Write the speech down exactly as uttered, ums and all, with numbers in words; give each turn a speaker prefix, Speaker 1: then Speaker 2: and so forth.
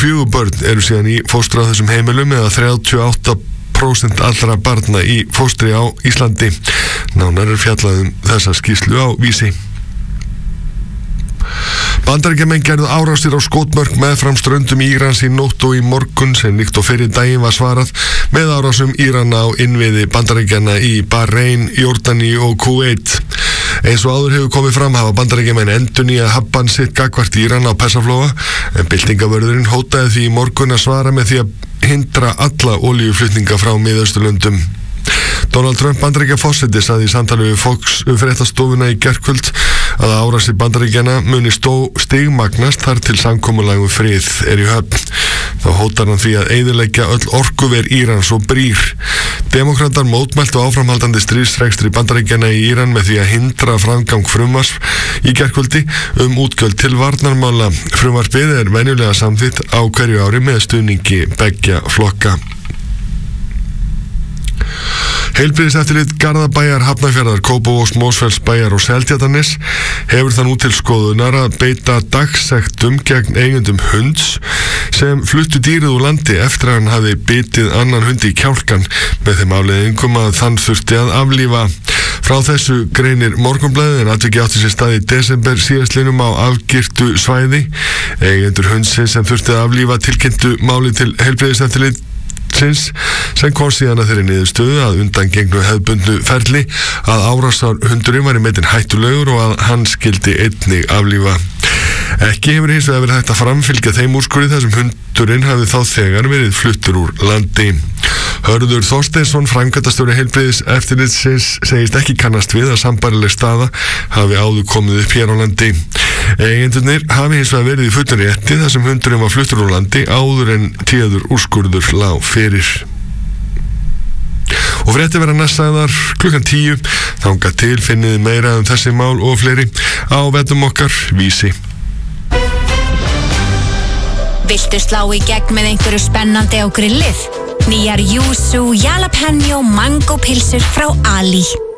Speaker 1: fjögur börn eru síðan í fóstri á þessum heimilum eða þrjátíu og átta prósent allra barna í fóstri á Íslandi. Nánar er fjallað um þessa skýrslu á Vísi. Bandaríkjamenn gerðu árásir á skotmörk meðfram ströndum Írans í nótt og í morgun sem líkt og fyrir daginn var svarað með árásum Írana á innviði Bandaríkjanna í Bahrein, Jórdaníu og Kúveit. Eins og áður hefur komið fram hafa Bandaríkjamenn endurnýjað hafbann sitt gagnvart Íran á Persaflóa en byltingavörðurinn hótaði því í morgun að svara með því að hindra alla olíuflutninga frá Miðausturlöndum. Donald Trump Bandaríkjaforseti sagði í samtali við Fox um fréttastofuna í gærkvöld að árásir Bandaríkjanna muni stó stigmagnast þar til samkomulag um frið er í höfn. Þá hótar hann því að eyðileggja öll orkuver Írans og brýr. Demókratar mótmæltu áframhaldandi stríðsrekstri Bandaríkjanna í Íran með því að hindra framgang frumvarps í gærkvöldi um útgjöld til varnarmála. Frumvarpið er venjulega samþykkt á hverju ári með stuðningi beggja flokka. Heilbrigðiseftirlit Garðabæjar, Hafnarfjarðar, Kópavogs, Mosfellsbæjar og Seltjarnarness hefur það nú til skoðunar að beita dagsektum gegn eigendum hunds sem fluttu dýrið úr landi eftir að hann hafi bitið annan hund í kjálkan með þeim afleiðingum að þann þurfti að aflífa. Frá þessu greinir Morgunblaðið en atviki átti sér stað í desember síðastliðnum á afgirtu svæði. Eigendur hundsins sem þurfti að aflífa tilkynntu máli til heilbrigðiseftirlit sem kom síðan að þeirri niðurstöðu að undangengnu hefðbundnu ferli að árásarhundurinn væri metinn hættulegur og að hann skyldi einnig aflífa. Ekki hefur hins vegar verið hægt að framfylgja þeim úrskurði þar sem hundurinn hafi þá þegar verið fluttur úr landi. Hörður Þorsteinsson, framkvæmdastjóri heilbrigðiseftirlitsins, segist ekki kannast við að sambærileg staða hafi áður komið upp hér á landi. Eigendurnir hafi hins vegar verið í fullum rétti þar sem hundurinn var fluttur úr landi áður en téður úrskurður lá fyrir. Og fréttir verða næstsagðar klukkan tíu. Þangað til finnið meira um þessi mál og fleiri á vefnum okkar Vísi.
Speaker 2: Viltu slá í gegn með einhverju spennandi á grillið? Nýjar Yuzu Jalapeno Mango pilsur frá Ali.